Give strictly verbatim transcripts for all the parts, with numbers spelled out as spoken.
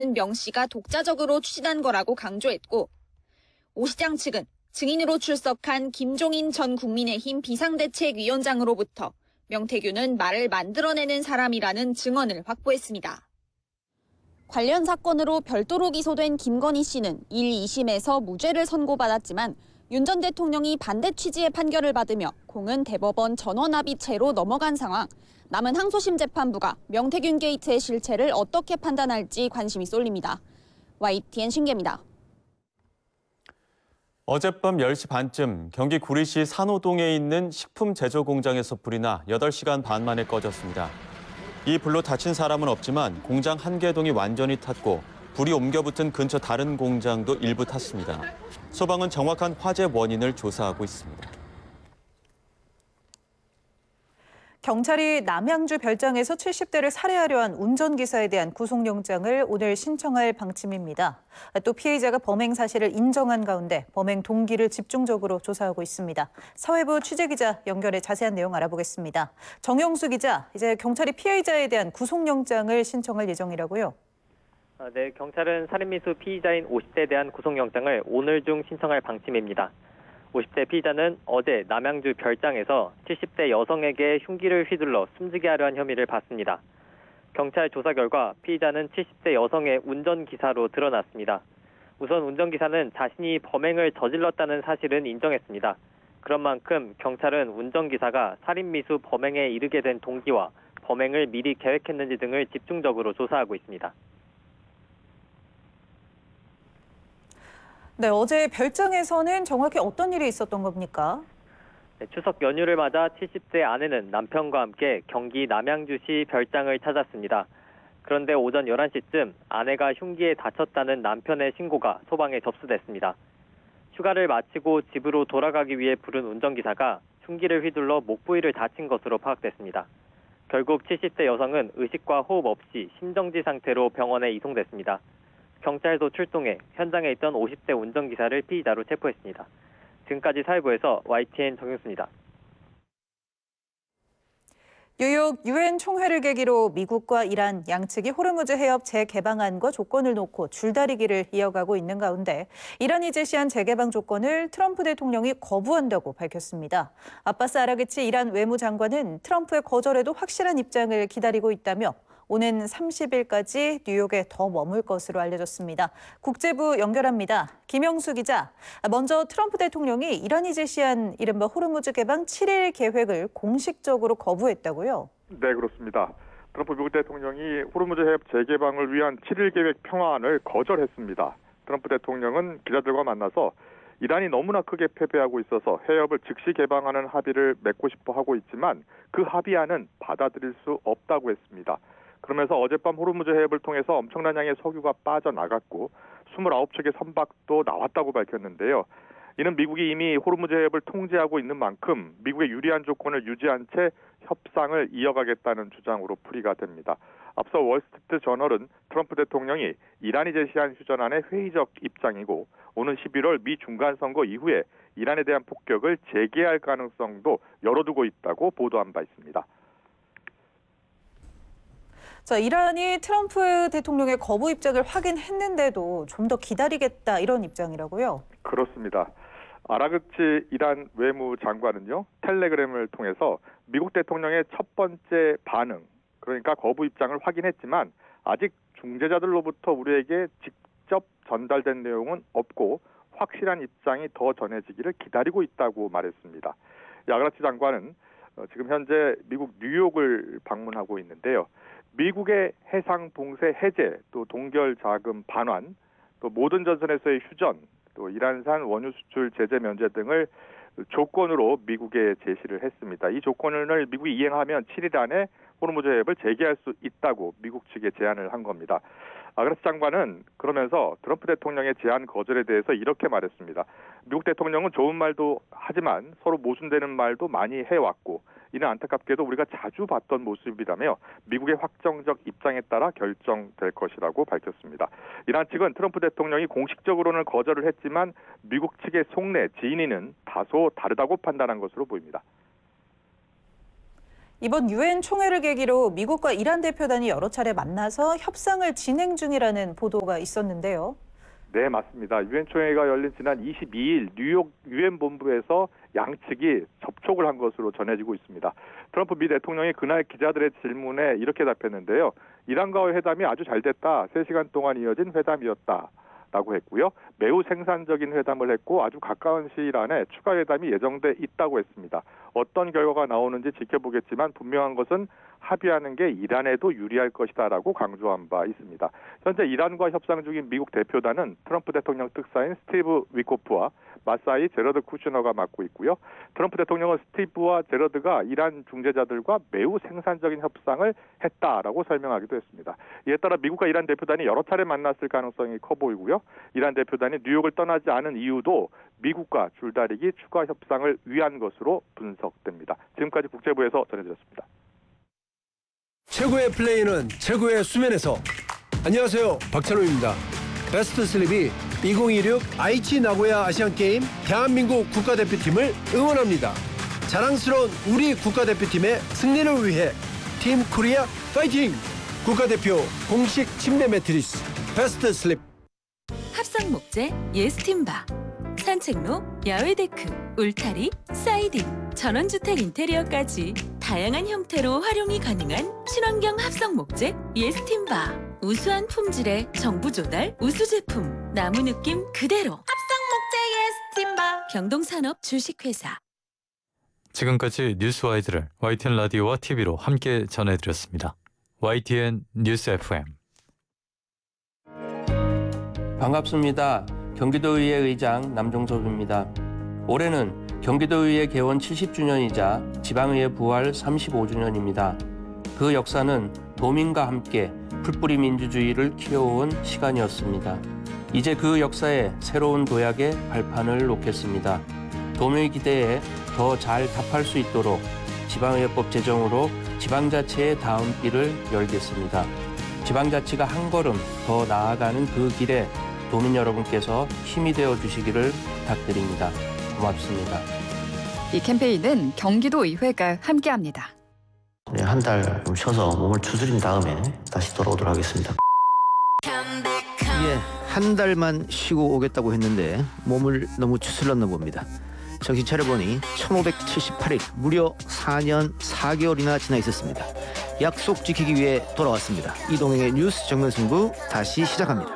명 씨가 독자적으로 추진한 거라고 강조했고, 오 시장 측은 증인으로 출석한 김종인 전 국민의힘 비상대책위원장으로부터 명태균은 말을 만들어내는 사람이라는 증언을 확보했습니다. 관련 사건으로 별도로 기소된 김건희 씨는 일, 이심에서 무죄를 선고받았지만 윤 전 대통령이 반대 취지의 판결을 받으며 공은 대법원 전원합의체로 넘어간 상황. 남은 항소심 재판부가 명태균 게이트의 실체를 어떻게 판단할지 관심이 쏠립니다. 와이티엔 신계입니다. 어젯밤 열 시 반쯤 경기 구리시 산호동에 있는 식품 제조 공장에서 불이 나 여덟 시간 반 만에 꺼졌습니다. 이 불로 다친 사람은 없지만 공장 한 개 동이 완전히 탔고 불이 옮겨붙은 근처 다른 공장도 일부 탔습니다. 소방은 정확한 화재 원인을 조사하고 있습니다. 경찰이 남양주 별장에서 칠십 대를 살해하려 한 운전기사에 대한 구속영장을 오늘 신청할 방침입니다. 또 피해자가 범행 사실을 인정한 가운데 범행 동기를 집중적으로 조사하고 있습니다. 사회부 취재기자 연결해 자세한 내용 알아보겠습니다. 정영수 기자, 이제 경찰이 피해자에 대한 구속영장을 신청할 예정이라고요? 네, 경찰은 살인미수 피의자인 오십 대에 대한 구속영장을 오늘 중 신청할 방침입니다. 오십 대 피의자는 어제 남양주 별장에서 칠십 대 여성에게 흉기를 휘둘러 숨지게 하려 한 혐의를 받습니다. 경찰 조사 결과 피의자는 칠십 대 여성의 운전기사로 드러났습니다. 우선 운전기사는 자신이 범행을 저질렀다는 사실은 인정했습니다. 그런 만큼 경찰은 운전기사가 살인미수 범행에 이르게 된 동기와 범행을 미리 계획했는지 등을 집중적으로 조사하고 있습니다. 네, 어제 별장에서는 정확히 어떤 일이 있었던 겁니까? 네, 추석 연휴를 맞아 칠십 대 아내는 남편과 함께 경기 남양주시 별장을 찾았습니다. 그런데 오전 열한 시쯤 아내가 흉기에 다쳤다는 남편의 신고가 소방에 접수됐습니다. 휴가를 마치고 집으로 돌아가기 위해 부른 운전기사가 흉기를 휘둘러 목 부위를 다친 것으로 파악됐습니다. 결국 칠십 대 여성은 의식과 호흡 없이 심정지 상태로 병원에 이송됐습니다. 경찰도 출동해 현장에 있던 오십 대 운전기사를 피의자로 체포했습니다. 지금까지 사회부에서 와이티엔 정영수입니다. 뉴욕 유엔 총회를 계기로 미국과 이란 양측이 호르무즈 해협 재개방안과 조건을 놓고 줄다리기를 이어가고 있는 가운데 이란이 제시한 재개방 조건을 트럼프 대통령이 거부한다고 밝혔습니다. 아바스 아라기치 이란 외무장관은 트럼프의 거절에도 확실한 입장을 기다리고 있다며 오는 삼십 일까지 뉴욕에 더 머물 것으로 알려졌습니다. 국제부 연결합니다. 김영수 기자, 먼저 트럼프 대통령이 이란이 제시한 이른바 호르무즈 개방 칠 일 계획을 공식적으로 거부했다고요? 네, 그렇습니다. 트럼프 미국 대통령이 호르무즈 해협 재개방을 위한 칠 일 계획 평안을 거절했습니다. 트럼프 대통령은 기자들과 만나서 이란이 너무나 크게 패배하고 있어서 해협을 즉시 개방하는 합의를 맺고 싶어 하고 있지만 그 합의안은 받아들일 수 없다고 했습니다. 그러면서 어젯밤 호르무즈 해협을 통해서 엄청난 양의 석유가 빠져나갔고 이십구 척의 선박도 나왔다고 밝혔는데요. 이는 미국이 이미 호르무즈 해협을 통제하고 있는 만큼 미국의 유리한 조건을 유지한 채 협상을 이어가겠다는 주장으로 풀이가 됩니다. 앞서 월스트리트 저널은 트럼프 대통령이 이란이 제시한 휴전안의 회의적 입장이고 오는 십일월 미 중간선거 이후에 이란에 대한 폭격을 재개할 가능성도 열어두고 있다고 보도한 바 있습니다. 자, 이란이 트럼프 대통령의 거부 입장을 확인했는데도 좀 더 기다리겠다 이런 입장이라고요? 그렇습니다. 아라그치 이란 외무장관은요, 텔레그램을 통해서 미국 대통령의 첫 번째 반응, 그러니까 거부 입장을 확인했지만 아직 중재자들로부터 우리에게 직접 전달된 내용은 없고 확실한 입장이 더 전해지기를 기다리고 있다고 말했습니다. 아라그치 장관은 지금 현재 미국 뉴욕을 방문하고 있는데요. 미국의 해상 봉쇄 해제, 또 동결 자금 반환, 또 모든 전선에서의 휴전, 또 이란산 원유 수출 제재 면제 등을 조건으로 미국에 제시를 했습니다. 이 조건을 미국이 이행하면 칠 일 안에 호르무즈 해협을 재개할 수 있다고 미국 측에 제안을 한 겁니다. 아그라스 장관은 그러면서 트럼프 대통령의 제안 거절에 대해서 이렇게 말했습니다. 미국 대통령은 좋은 말도 하지만 서로 모순되는 말도 많이 해왔고 이는 안타깝게도 우리가 자주 봤던 모습이라며 미국의 확정적 입장에 따라 결정될 것이라고 밝혔습니다. 이란 측은 트럼프 대통령이 공식적으로는 거절을 했지만 미국 측의 속내 진위는 다소 다르다고 판단한 것으로 보입니다. 이번 유엔 총회를 계기로 미국과 이란 대표단이 여러 차례 만나서 협상을 진행 중이라는 보도가 있었는데요. 네, 맞습니다. 유엔 총회가 열린 지난 이십이일 뉴욕 유엔 본부에서 양측이 접촉을 한 것으로 전해지고 있습니다. 트럼프 미 대통령이 그날 기자들의 질문에 이렇게 답했는데요. 이란과의 회담이 아주 잘 됐다. 세 시간 동안 이어진 회담이었다. 라고 했고요. 매우 생산적인 회담을 했고 아주 가까운 시일 안에 추가 회담이 예정돼 있다고 했습니다. 어떤 결과가 나오는지 지켜보겠지만 분명한 것은 합의하는 게 이란에도 유리할 것이다라고 강조한 바 있습니다. 현재 이란과 협상 중인 미국 대표단은 트럼프 대통령 특사인 스티브 위코프와 마사이 제러드 쿠슈너가 맡고 있고요. 트럼프 대통령은 스티브와 제러드가 이란 중재자들과 매우 생산적인 협상을 했다라고 설명하기도 했습니다. 이에 따라 미국과 이란 대표단이 여러 차례 만났을 가능성이 커 보이고요. 이란 대표단이 뉴욕을 떠나지 않은 이유도 미국과 줄다리기 추가 협상을 위한 것으로 분석됩니다. 지금까지 국제부에서 전해드렸습니다. 최고의 플레이는 최고의 수면에서. 안녕하세요, 박찬호입니다. 베스트 슬립이 이천이십육 아이치 나고야 아시안게임 대한민국 국가대표팀을 응원합니다. 자랑스러운 우리 국가대표팀의 승리를 위해 팀 코리아 파이팅! 국가대표 공식 침대 매트리스 베스트 슬립. 합성 목재 예스팀바, 산책로, 야외 데크, 울타리, 사이딩, 전원주택 인테리어까지 다양한 형태로 활용이 가능한 친환경 합성 목재 예스팀바. 우수한 품질의 정부 조달 우수 제품, 나무 느낌 그대로. 합성 목재 예스팀바. 경동산업 주식회사. 지금까지 뉴스와이드를 와이티엔 라디오와 티비로 함께 전해드렸습니다. 와이티엔 뉴스 에프엠. 반갑습니다. 경기도의회 의장 남종섭입니다. 올해는 경기도의회 개원 칠십 주년이자 지방의회 부활 삼십오 주년입니다. 그 역사는 도민과 함께 풀뿌리 민주주의를 키워온 시간이었습니다. 이제 그 역사에 새로운 도약의 발판을 놓겠습니다. 도민의 기대에 더 잘 답할 수 있도록 지방의회법 제정으로 지방자치의 다음 길을 열겠습니다. 지방자치가 한 걸음 더 나아가는 그 길에 도민 여러분께서 힘이 되어 주시기를 부탁드립니다. 고맙습니다. 이 캠페인은 경기도의회가 함께합니다. 네, 한 달 좀 쉬어서 몸을 추스린 다음에 다시 돌아오도록 하겠습니다. 예, 한 달만 쉬고 오겠다고 했는데 몸을 너무 추슬렀나 봅니다. 정신 차려보니 천오백칠십팔 일, 무려 사 년 사 개월이나 지나 있었습니다. 약속 지키기 위해 돌아왔습니다. 이동행의 뉴스 정면승부 다시 시작합니다.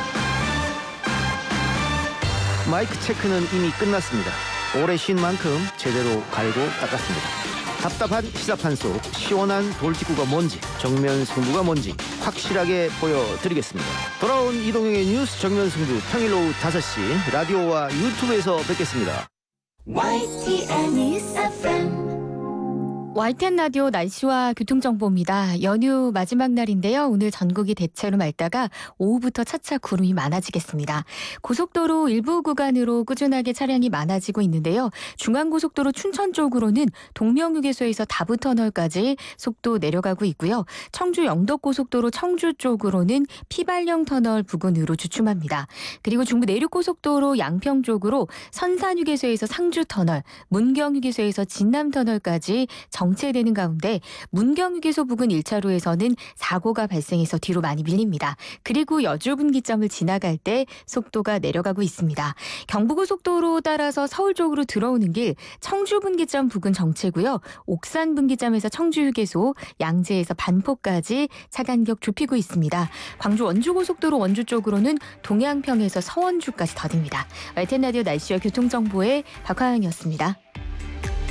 마이크 체크는 이미 끝났습니다. 오래 쉰 만큼 제대로 갈고 닦았습니다. 답답한 시사판 속 시원한 돌직구가 뭔지, 정면 승부가 뭔지 확실하게 보여드리겠습니다. 돌아온 이동형의 뉴스 정면 승부 평일 오후 다섯 시 라디오와 유튜브에서 뵙겠습니다. 와이티엔 뉴스 에프엠. 와이티엔 라디오 날씨와 교통정보입니다. 연휴 마지막 날인데요. 오늘 전국이 대체로 맑다가 오후부터 차차 구름이 많아지겠습니다. 고속도로 일부 구간으로 꾸준하게 차량이 많아지고 있는데요. 중앙고속도로 춘천 쪽으로는 동명휴게소에서 다부터널까지 속도 내려가고 있고요. 청주 영덕고속도로 청주 쪽으로는 피발령 터널 부근으로 주춤합니다. 그리고 중부 내륙고속도로 양평 쪽으로 선산휴게소에서 상주터널, 문경휴게소에서 진남터널까지 정체되는 가운데 문경휴게소 부근 일 차로에서는 사고가 발생해서 뒤로 많이 밀립니다. 그리고 여주분기점을 지나갈 때 속도가 내려가고 있습니다. 경부고속도로 따라서 서울 쪽으로 들어오는 길 청주분기점 부근 정체고요. 옥산분기점에서 청주휴게소, 양재에서 반포까지 차간격 좁히고 있습니다. 광주 원주고속도로 원주 쪽으로는 동양평에서 서원주까지 더딥니다. 와이티엔 라디오 날씨와 교통정보의 박화영이었습니다.